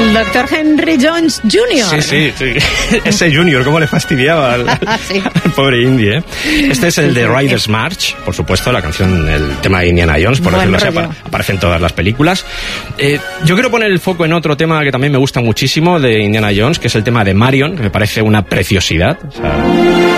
El Dr. Henry Jones Jr. Sí. Ese Junior, cómo le fastidiaba al pobre Indy, ¿eh? Este es el de Riders March, por supuesto, la canción, el tema de Indiana Jones, por decirlo así, aparece en todas las películas. Yo quiero poner el foco en otro tema que también me gusta muchísimo de Indiana Jones, que es el tema de Marion, que me parece una preciosidad. O sea,